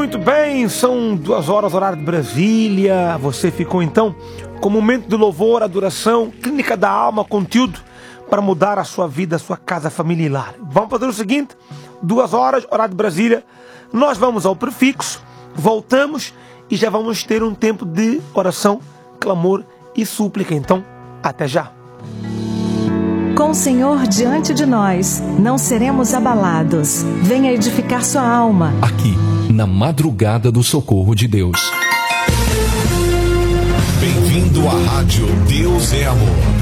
muito bem, são 2 horas, horário de Brasília. Você ficou então com o momento de louvor, adoração, clínica da alma, conteúdo para mudar a sua vida, a sua casa familiar. Vamos fazer o seguinte, 2 horas, horário de Brasília, nós vamos ao prefixo, voltamos e já vamos ter um tempo de oração, clamor e súplica. Então, até já. Com o Senhor diante de nós, não seremos abalados. Venha edificar sua alma. Aqui, na madrugada do socorro de Deus. Bem-vindo à Rádio Deus é Amor.